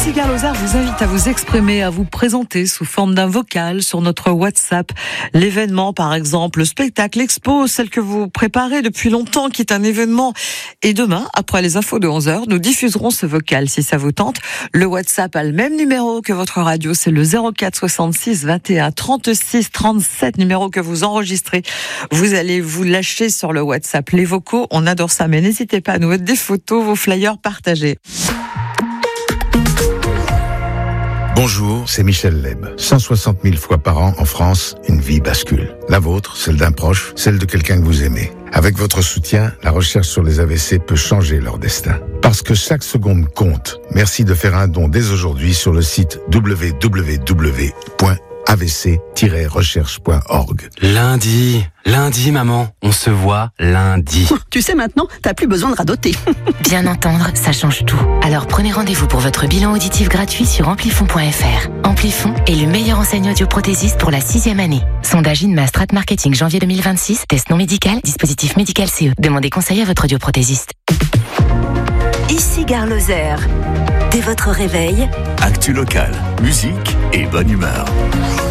Ici Gare Lozère vous invite à vous exprimer, à vous présenter sous forme d'un vocal sur notre WhatsApp. L'événement, par exemple, le spectacle, l'expo, celle que vous préparez depuis longtemps, qui est un événement. Et demain, après les infos de 11h, nous diffuserons ce vocal si ça vous tente. Le WhatsApp a le même numéro que votre radio, c'est le 04 66 21 36 37, numéro que vous enregistrez. Vous allez vous lâcher sur le WhatsApp les vocaux, on adore ça, mais n'hésitez pas à nous mettre des photos, vos flyers partagés. Bonjour, c'est Michel Leb. 160 000 fois par an en France, une vie bascule. La vôtre, celle d'un proche, celle de quelqu'un que vous aimez. Avec votre soutien, la recherche sur les AVC peut changer leur destin. Parce que chaque seconde compte. Merci de faire un don dès aujourd'hui sur le site www.avc-recherche.org. Lundi, maman, on se voit lundi. Tu sais maintenant, t'as plus besoin de radoter. Bien entendre, ça change tout. Alors prenez rendez-vous pour votre bilan auditif gratuit sur amplifon.fr. Amplifon est le meilleur enseignant audioprothésiste pour la 6e année. Sondage INMA Strat Marketing janvier 2026, test non médical, dispositif médical CE. Demandez conseil à votre audioprothésiste. Ici Gare Lozère. Dès votre réveil, actu local, musique et bonne humeur.